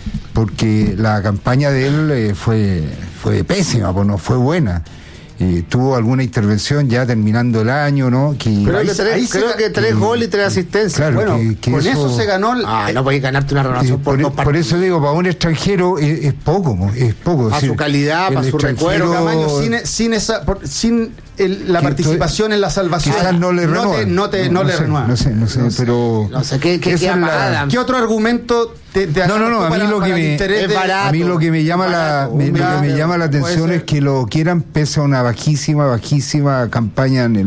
porque la campaña de él eh, fue fue pésima, pues no fue buena. Eh, tuvo alguna intervención ya terminando el año, ¿no? Que creo que tres, ahí creo se, que tres goles y tres asistencias. Claro, bueno, que, que con eso, eso se ganó. El, ah, no podés ganarte una renovación eh, por, por dos por partidos. eso digo, para un extranjero es, es poco, es poco. Para su calidad, para su recuerdo, Camaño, sin, sin esa, por, sin el, la participación en la salvación. Quizás no le renueva. No, te, no, no, no le sé, renueva. No sé, no sé, no sé, pero. No sé, ¿qué, qué, qué, la, ¿qué otro argumento te, te No, no, no, a mí, lo que, me, es barato, a mí lo que me llama barato, la me, lo que me llama la atención es que lo quieran pese a una bajísima, bajísima campaña en el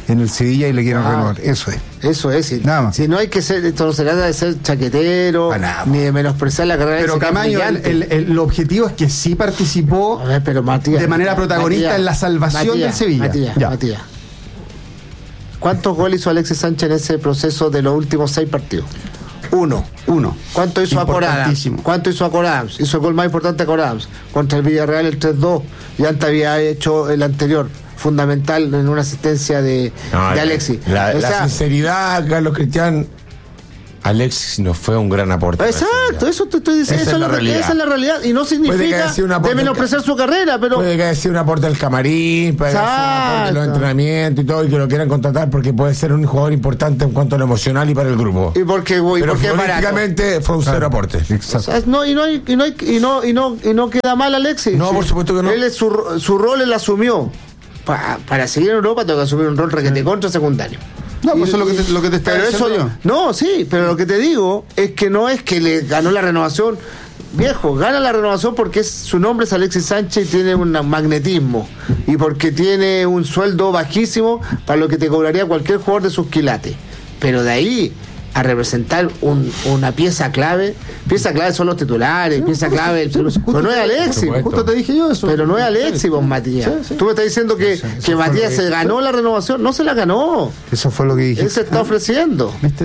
en el Sevilla y le quieren ah, renovar. Eso es. Eso es. Si, nada más. Si no hay que ser, esto no se trata de ser chaquetero, nada, ni de menospreciar la carrera. Pero Camaño, el, el, el, el objetivo es que sí participó a ver, pero Matías, de manera protagonista Matías, en la salvación Matías, del Sevilla. Matías, Matías. ¿Cuántos goles hizo Alexis Sánchez en ese proceso de los últimos seis partidos? Uno. Uno. ¿Cuánto hizo a Corams? ¿Cuánto hizo a Corams? Hizo el gol más importante a Corams. Contra el Villarreal el tres dos. Y antes había hecho el anterior, fundamental en una asistencia de, no, de Alexis. La, o la sea, sinceridad, Carlos Cristian, Alexis no fue un gran aporte. Exacto, eso te estoy diciendo. Esa, es, la que, esa es la realidad. Y no significa de menospreciar su carrera, pero. Puede que haya sido un aporte del camarín, puede que haya sido un aporte de los entrenamientos y todo, y que lo quieran contratar porque puede ser un jugador importante en cuanto a lo emocional y para el grupo. Y porque, y pero porque políticamente fue un claro. cero aporte. O sea, no, y no, y no, y no, y no, y no queda mal Alexis. No, sí. Por supuesto que no. Él es su, su rol él asumió. Pa, para seguir en Europa tengo que asumir un rol requete sí. contra secundario. No, pues eso es lo que te, lo que te está pero diciendo eso, yo. No, sí, pero lo que te digo es que no es que le ganó la renovación. Viejo, gana la renovación porque es, su nombre es Alexis Sánchez y tiene un magnetismo. Y porque tiene un sueldo bajísimo para lo que te cobraría cualquier jugador de sus quilates. Pero de ahí a representar un, una pieza clave, pieza clave son los titulares, sí, pieza clave, sí, el, pero no es Alexis, justo te dije yo eso. Pero no es Alexis, vos Matías. Sí, sí. Tú me estás diciendo que, eso, eso que Matías se ganó la renovación, no se la ganó. Eso fue lo que dije. Él se está ofreciendo. ¿Viste?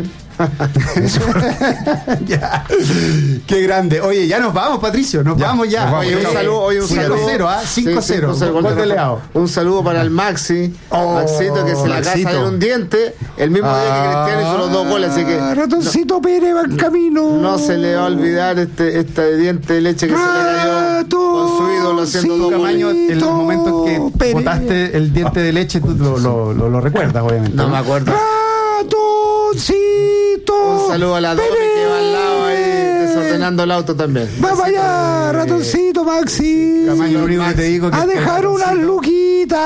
Ya. Qué grande. Oye, ya nos vamos, Patricio. Nos ya, vamos ya. Nos vamos. Oye, un saludo. Oye, un cinco cero, ¿ah? cinco cero. Un saludo para el Maxi. Oh, Maxito, que se la casa de un diente. El mismo ah, día que Cristiano hizo los dos goles. Así que. Ratoncito no, Pérez va en camino. No se le va a olvidar este, este diente de leche que Rato, se le cayó con su ídolo haciendo sí, dos Camaño, en el momento en que Pérez. botaste el diente de leche, tú lo, lo, lo, lo recuerdas, obviamente. No, no me acuerdo. Ratoncito. Un saludo a la Domi que va al lado ahí desordenando el auto también. Va para allá, ratoncito Maxi. Camaño, lo único que te digo que a dejar unas luquitas.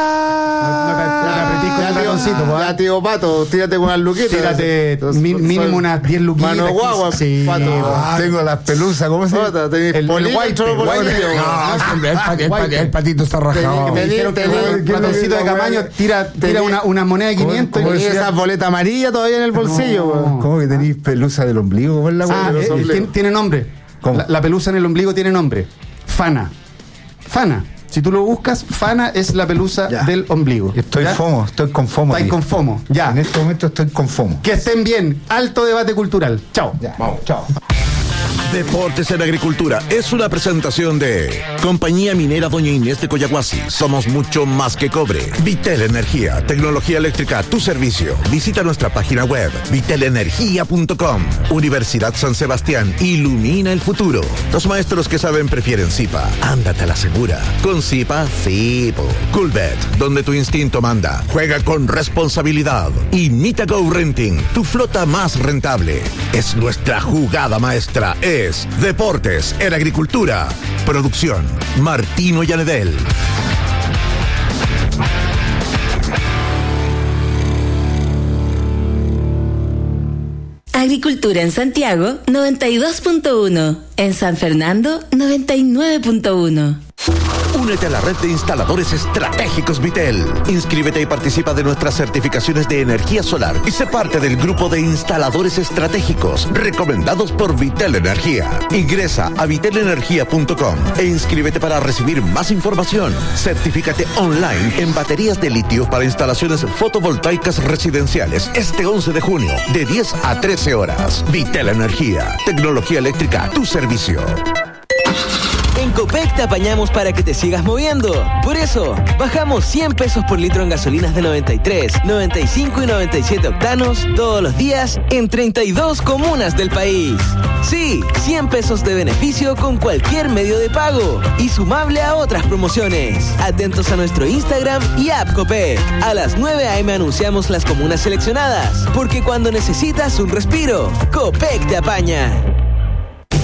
Ya, tío Pato, tírate con unas luquitas. Tírate mínimo unas diez luquitas. Mano guagua, sí. Pato. Ah, tengo las pelusas, ¿cómo se llama? El white. El patito está rajado. Me dijeron que el ratoncito de Camaño tira una moneda de quinientos. Y esa boleta amarilla todavía en el bolsillo. ¿Cómo que tenéis pelusa del ombligo? ¿Cómo es la ah, eh, tiene, tiene nombre. La, la pelusa en el ombligo tiene nombre. Fana. Fana. Si tú lo buscas, Fana es la pelusa ya. del ombligo. Estoy ¿ya? FOMO, estoy con FOMO. Estoy con FOMO, ya. En este momento estoy con FOMO. Que estén bien. Alto debate cultural. Chao. Ya. Vamos, chao. Deportes en Agricultura es una presentación de Compañía Minera Doña Inés de Coyahuasi. Somos mucho más que cobre. Vitel Energía, tecnología eléctrica a tu servicio. Visita nuestra página web vitel energía punto com. Universidad San Sebastián, ilumina el futuro. Los maestros que saben prefieren Zipa. Ándate a la segura. Con Zipa, sí. Coolbet, donde tu instinto manda. Juega con responsabilidad. Y Mitago Renting, tu flota más rentable. Es nuestra jugada maestra. Es Deportes en Agricultura. Producción Martino Yanedel. Agricultura en Santiago noventa y dos punto uno. En San Fernando noventa y nueve punto uno. Únete a la red de instaladores estratégicos Vitel. Inscríbete y participa de nuestras certificaciones de energía solar y sé parte del grupo de instaladores estratégicos recomendados por Vitel Energía. Ingresa a vitel energía punto com e inscríbete para recibir más información. Certifícate online en baterías de litio para instalaciones fotovoltaicas residenciales este once de junio de diez a trece horas. Vitel Energía, tecnología eléctrica a tu servicio. En Copec te apañamos para que te sigas moviendo. Por eso, bajamos cien pesos por litro en gasolinas de noventa y tres, noventa y cinco y noventa y siete octanos todos los días en treinta y dos comunas del país. Sí, cien pesos de beneficio con cualquier medio de pago y sumable a otras promociones. Atentos a nuestro Instagram y app Copec. A las nueve a eme anunciamos las comunas seleccionadas, porque cuando necesitas un respiro, Copec te apaña.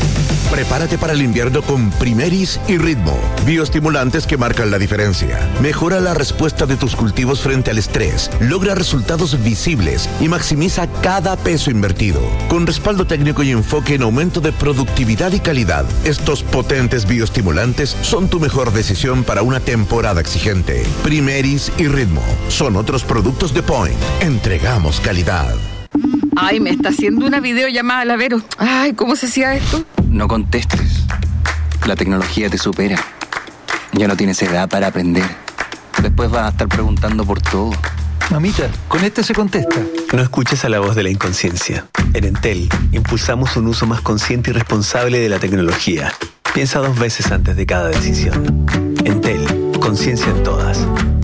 Prepárate para el invierno con Primeris y Ritmo, bioestimulantes que marcan la diferencia. Mejora la respuesta de tus cultivos frente al estrés, logra resultados visibles y maximiza cada peso invertido. Con respaldo técnico y enfoque en aumento de productividad y calidad, estos potentes bioestimulantes son tu mejor decisión para una temporada exigente. Primeris y Ritmo son otros productos de Point. Entregamos calidad. Ay, me está haciendo una videollamada la Vero. Ay, ¿cómo se hacía esto? No contestes. La tecnología te supera. Ya no tienes edad para aprender. Después vas a estar preguntando por todo. Mamita, con este se contesta. No escuches a la voz de la inconsciencia. En Entel, impulsamos un uso más consciente y responsable de la tecnología. Piensa dos veces antes de cada decisión. Entel, conciencia en todas.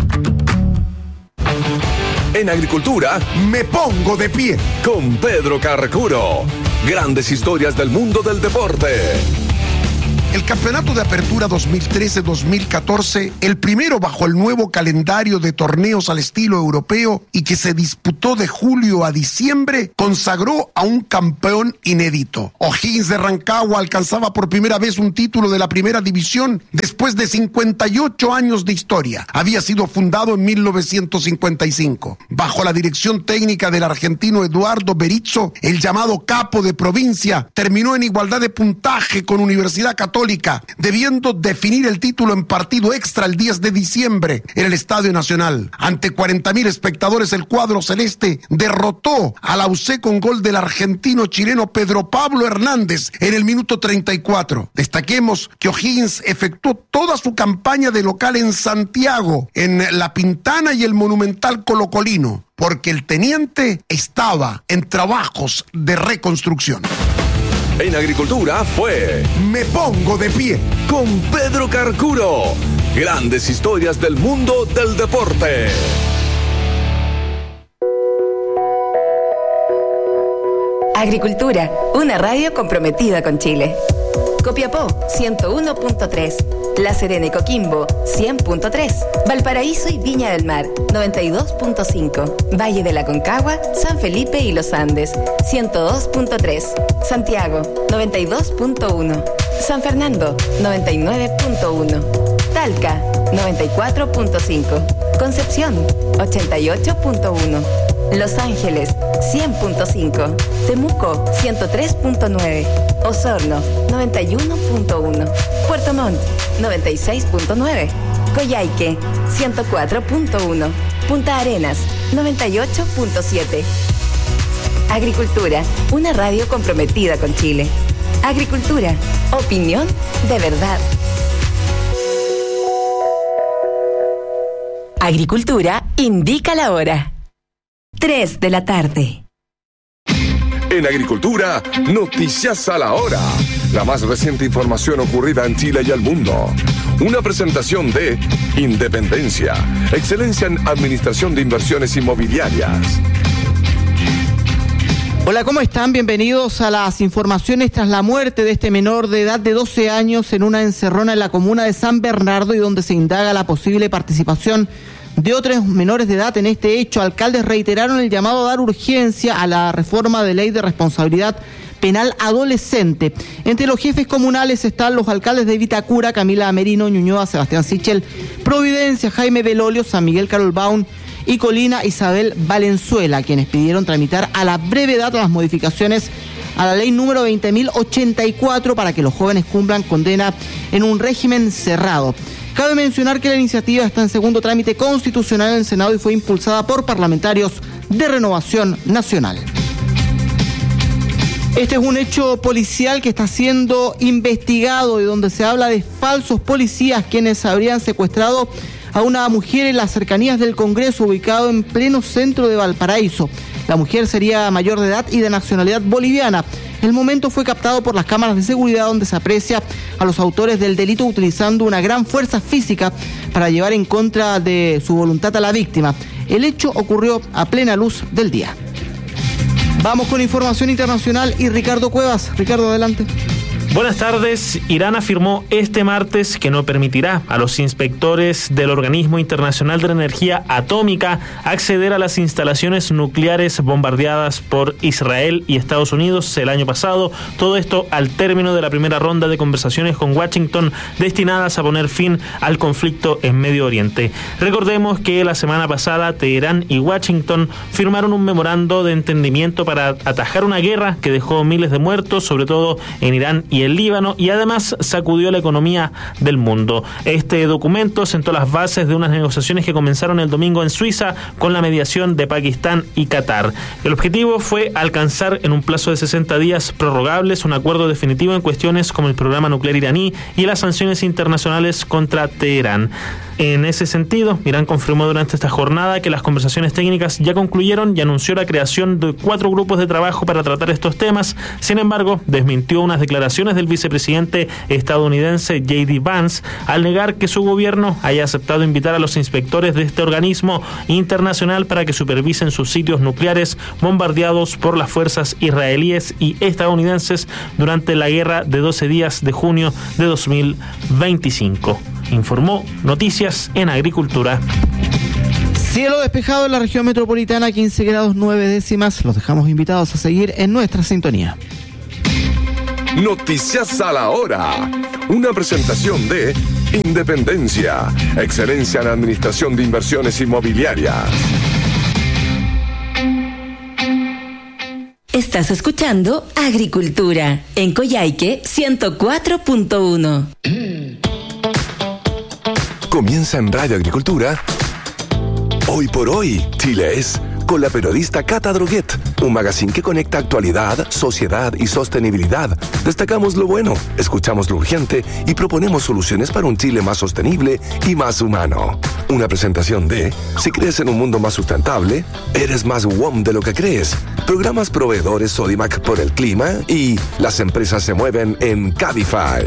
En agricultura, me pongo de pie con Pedro Carcuro. Grandes historias del mundo del deporte. El campeonato de apertura dos mil trece dos mil catorce, el primero bajo el nuevo calendario de torneos al estilo europeo y que se disputó de julio a diciembre, consagró a un campeón inédito. O'Higgins de Rancagua alcanzaba por primera vez un título de la primera división después de cincuenta y ocho años de historia. Había sido fundado en mil novecientos cincuenta y cinco. Bajo la dirección técnica del argentino Eduardo Berizzo, el llamado capo de provincia terminó en igualdad de puntaje con Universidad Católica, debiendo definir el título en partido extra el diez de diciembre en el Estadio Nacional. Ante cuarenta mil espectadores, el cuadro celeste derrotó a la U C con gol del argentino-chileno Pedro Pablo Hernández en el minuto treinta y cuatro. Destaquemos que O'Higgins efectuó toda su campaña de local en Santiago, en La Pintana y el Monumental Colocolino, porque el teniente estaba en trabajos de reconstrucción. En agricultura fue Me Pongo de Pie con Pedro Carcuro. Grandes historias del mundo del deporte. Agricultura, una radio comprometida con Chile. Copiapó, ciento uno punto tres. La Serena y Coquimbo, cien punto tres. Valparaíso y Viña del Mar, noventa y dos punto cinco. Valle de la Concagua, San Felipe y Los Andes, ciento dos punto tres. Santiago, noventa y dos punto uno. San Fernando, noventa y nueve punto uno. Talca, noventa y cuatro punto cinco. Concepción, ochenta y ocho punto uno. Los Ángeles, cien punto cinco. Temuco, ciento tres punto nueve. Osorno, noventa y uno punto uno. Puerto Montt, noventa y seis punto nueve. Coyhaique, ciento cuatro punto uno. Punta Arenas, noventa y ocho punto siete. Agricultura, una radio comprometida con Chile. Agricultura, opinión de verdad. Agricultura indica la hora. tres de la tarde. En agricultura, noticias a la hora. La más reciente información ocurrida en Chile y el mundo. Una presentación de Independencia, excelencia en administración de inversiones inmobiliarias. Hola, ¿cómo están? Bienvenidos a las informaciones tras la muerte de este menor de edad de doce años en una encerrona en la comuna de San Bernardo y donde se indaga la posible participación de otros menores de edad en este hecho. Alcaldes reiteraron el llamado a dar urgencia a la reforma de ley de responsabilidad penal adolescente. Entre los jefes comunales están los alcaldes de Vitacura, Camila Merino, Ñuñoa, Sebastián Sichel, Providencia, Jaime Belolio, San Miguel Carol Baun y Colina, Isabel Valenzuela, quienes pidieron tramitar a la brevedad las modificaciones a la ley número veinte mil ochenta y cuatro para que los jóvenes cumplan condena en un régimen cerrado. Cabe mencionar que la iniciativa está en segundo trámite constitucional en el Senado y fue impulsada por parlamentarios de Renovación Nacional. Este es un hecho policial que está siendo investigado y donde se habla de falsos policías quienes habrían secuestrado a una mujer en las cercanías del Congreso ubicado en pleno centro de Valparaíso. La mujer sería mayor de edad y de nacionalidad boliviana. El momento fue captado por las cámaras de seguridad donde se aprecia a los autores del delito utilizando una gran fuerza física para llevar en contra de su voluntad a la víctima. El hecho ocurrió a plena luz del día. Vamos con información internacional y Ricardo Cuevas. Ricardo, adelante. Buenas tardes. Irán afirmó este martes que no permitirá a los inspectores del Organismo Internacional de la Energía Atómica acceder a las instalaciones nucleares bombardeadas por Israel y Estados Unidos el año pasado. Todo esto al término de la primera ronda de conversaciones con Washington destinadas a poner fin al conflicto en Medio Oriente. Recordemos que la semana pasada Teherán y Washington firmaron un memorando de entendimiento para atajar una guerra que dejó miles de muertos, sobre todo en Irán y el Líbano, y además sacudió la economía del mundo. Este documento sentó las bases de unas negociaciones que comenzaron el domingo en Suiza con la mediación de Pakistán y Qatar. El objetivo fue alcanzar en un plazo de sesenta días prorrogables un acuerdo definitivo en cuestiones como el programa nuclear iraní y las sanciones internacionales contra Teherán. En ese sentido, Irán confirmó durante esta jornada que las conversaciones técnicas ya concluyeron y anunció la creación de cuatro grupos de trabajo para tratar estos temas. Sin embargo, desmintió unas declaraciones del vicepresidente estadounidense J D Vance al negar que su gobierno haya aceptado invitar a los inspectores de este organismo internacional para que supervisen sus sitios nucleares bombardeados por las fuerzas israelíes y estadounidenses durante la guerra de doce días de junio de dos mil veinticinco. Informó Noticias en Agricultura. Cielo despejado en la región metropolitana, quince grados nueve décimas. Los dejamos invitados a seguir en nuestra sintonía. Noticias a la hora. Una presentación de Independencia, excelencia en administración de inversiones inmobiliarias. Estás escuchando Agricultura en Coyhaique ciento cuatro punto uno. Comienza en Radio Agricultura. Hoy por hoy, Chile es, con la periodista Cata Droguet, un magazine que conecta actualidad, sociedad y sostenibilidad. Destacamos lo bueno, escuchamos lo urgente y proponemos soluciones para un Chile más sostenible y más humano. Una presentación de, si crees en un mundo más sustentable, eres más W O M de lo que crees. Programas proveedores Sodimac por el clima y las empresas se mueven en Cabify.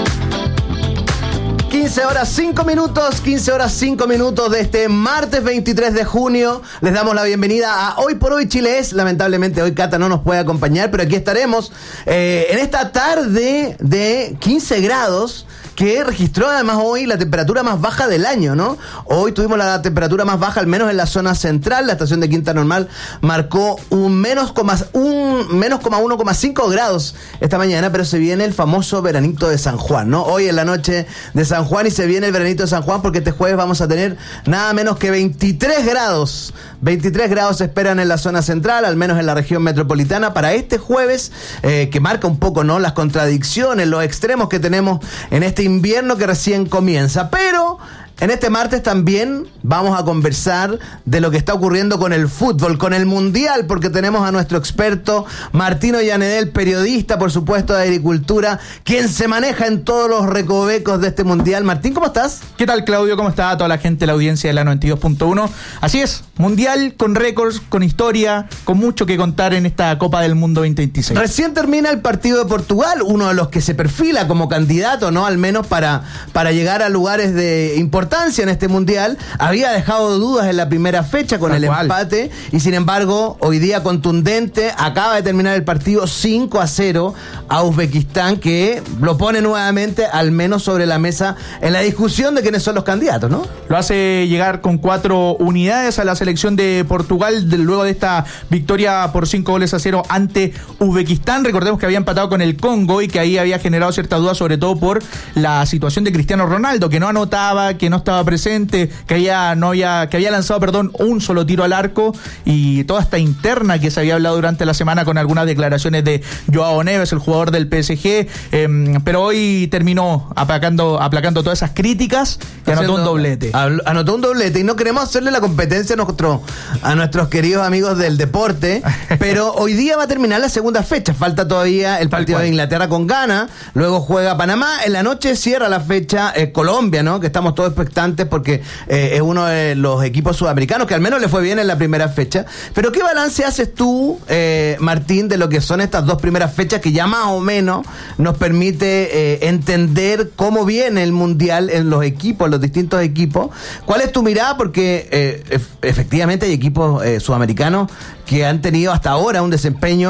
quince horas cinco minutos, quince horas cinco minutos de este martes veintitrés de junio. Les damos la bienvenida a Hoy por Hoy Chile es. Lamentablemente hoy Cata no nos puede acompañar, pero aquí estaremos eh, en esta tarde de quince grados que registró además hoy la temperatura más baja del año, ¿no? Hoy tuvimos la temperatura más baja, al menos en la zona central. La estación de Quinta Normal marcó un menos coma, un menos coma uno coma cinco grados esta mañana, pero se viene el famoso veranito de San Juan, ¿no? Hoy en la noche de San Juan y se viene el veranito de San Juan porque este jueves vamos a tener nada menos que veintitrés grados. veintitrés grados se esperan en la zona central, al menos en la región metropolitana, para este jueves, eh, que marca un poco, ¿no?, las contradicciones, los extremos que tenemos en este invierno que recién comienza. Pero en este martes también vamos a conversar de lo que está ocurriendo con el fútbol, con el Mundial, porque tenemos a nuestro experto Martín Ollanedel, periodista, por supuesto, de Agricultura, quien se maneja en todos los recovecos de este Mundial. Martín, ¿cómo estás? ¿Qué tal, Claudio? ¿Cómo está toda la gente, la audiencia de la noventa y dos punto uno? Así es, Mundial con récords, con historia, con mucho que contar en esta Copa del Mundo veinte veintiséis. Recién termina el partido de Portugal, uno de los que se perfila como candidato, ¿no?, al menos para, para llegar a lugares de importancia en este Mundial. Había dejado dudas en la primera fecha con el empate y sin embargo hoy día contundente, acaba de terminar el partido cinco a cero a Uzbekistán, que lo pone nuevamente al menos sobre la mesa en la discusión de quiénes son los candidatos, ¿no? Lo hace llegar con cuatro unidades a la selección de Portugal de, luego de esta victoria por cinco goles a cero ante Uzbekistán. Recordemos que había empatado con el Congo y que ahí había generado cierta duda, sobre todo por la situación de Cristiano Ronaldo, que no anotaba, que no estaba presente, que había, no había, que había lanzado, perdón, un solo tiro al arco, y toda esta interna que se había hablado durante la semana con algunas declaraciones de Joao Neves, el jugador del P S G, eh, pero hoy terminó aplacando, aplacando todas esas críticas y anotó un doblete. Anotó un doblete y no queremos hacerle la competencia a, nuestro, a nuestros queridos amigos del deporte, pero hoy día va a terminar la segunda fecha, falta todavía el partido de Inglaterra con Ghana, luego juega Panamá, en la noche cierra la fecha eh, Colombia, ¿no?, que estamos todos expectantes porque eh, es uno de los equipos sudamericanos que al menos le fue bien en la primera fecha. Pero ¿qué balance haces tú, eh, Martín, de lo que son estas dos primeras fechas que ya más o menos nos permite eh, entender cómo viene el Mundial en los equipos, los distintos equipos? ¿Cuál es tu mirada? Porque eh, efectivamente hay equipos eh, sudamericanos que han tenido hasta ahora un desempeño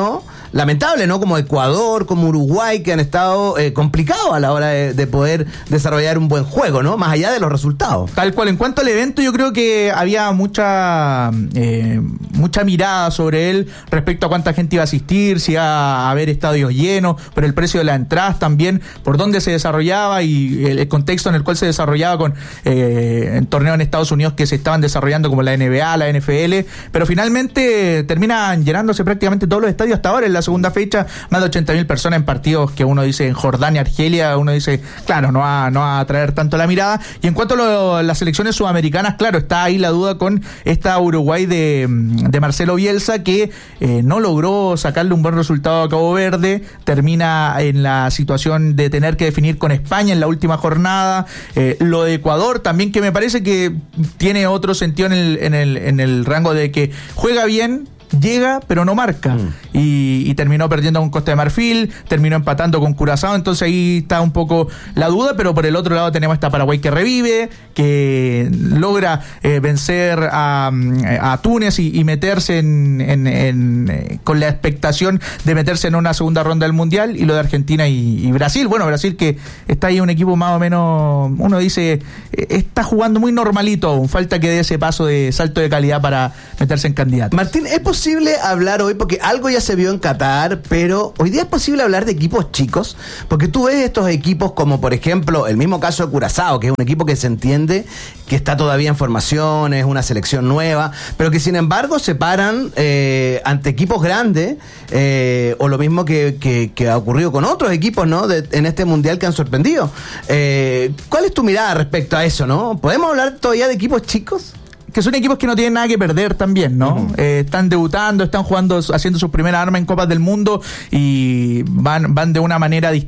lamentable, ¿no? Como Ecuador, como Uruguay, que han estado eh, complicados a la hora de, de poder desarrollar un buen juego, ¿no? Más allá de los resultados. Tal cual. En cuanto al evento, yo creo que había mucha eh, mucha mirada sobre él respecto a cuánta gente iba a asistir, si iba a haber estadios llenos, por el precio de las entradas también, por dónde se desarrollaba y el, el contexto en el cual se desarrollaba con eh, en torneos en Estados Unidos que se estaban desarrollando como la N B A, la N F L, pero finalmente terminan llenándose prácticamente todos los estadios hasta ahora en la segunda fecha, más de ochenta mil personas en partidos que uno dice en Jordania, Argelia, uno dice, claro, no va, no va a atraer tanto la mirada. Y en cuanto a lo, las selecciones sudamericanas, claro, está ahí la duda con esta Uruguay de, de Marcelo Bielsa, que eh, no logró sacarle un buen resultado a Cabo Verde, termina en la situación de tener que definir con España en la última jornada. Eh, lo de Ecuador también, que me parece que tiene otro sentido en el, en el, en el rango de que juega bien, llega pero no marca, mm. y, y terminó perdiendo con Costa de Marfil, terminó empatando con Curazao, entonces ahí está un poco la duda, pero por el otro lado tenemos esta Paraguay que revive, que logra eh, vencer a, a Túnez y, y meterse en, en, en eh, con la expectación de meterse en una segunda ronda del Mundial, y lo de Argentina y, y Brasil, bueno, Brasil que está ahí un equipo más o menos, uno dice, eh, está jugando muy normalito aún, falta que dé ese paso de salto de calidad para meterse en candidato. Martín, ¿es posible posible hablar hoy, porque algo ya se vio en Qatar, pero hoy día es posible hablar de equipos chicos? Porque tú ves estos equipos como, por ejemplo, el mismo caso de Curazao, que es un equipo que se entiende que está todavía en formación, es una selección nueva, pero que sin embargo se paran eh, ante equipos grandes, eh, o lo mismo que, que, que ha ocurrido con otros equipos, ¿no? De, en este mundial que han sorprendido. Eh, ¿Cuál es tu mirada respecto a eso, no? ¿Podemos hablar todavía de equipos chicos? Que son equipos que no tienen nada que perder también, ¿no? Uh-huh. Eh, están debutando, están jugando, haciendo sus primeras armas en Copas del Mundo y van, van de una manera distinta